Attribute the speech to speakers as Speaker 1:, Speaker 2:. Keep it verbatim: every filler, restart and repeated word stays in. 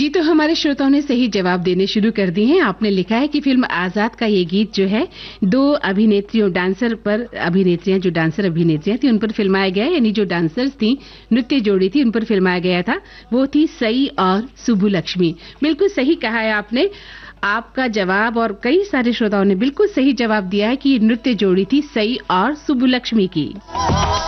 Speaker 1: जी, तो हमारे श्रोताओं ने सही जवाब देने शुरू कर दिए हैं। आपने लिखा है कि फिल्म आजाद का ये गीत जो है दो अभिनेत्रियों डांसर पर अभिनेत्रियां जो डांसर अभिनेत्रियां थी उन पर फिल्माया गया, यानी जो डांसर्स थी, नृत्य जोड़ी थी, उन पर फिल्माया गया था। वो थी सई और सुब्बुलक्ष्मी। बिल्कुल सही कहा है आपने। आपका जवाब और कई सारे श्रोताओं ने बिल्कुल सही जवाब दिया है कि ये नृत्य जोड़ी थी सई और सुब्बुलक्ष्मी की।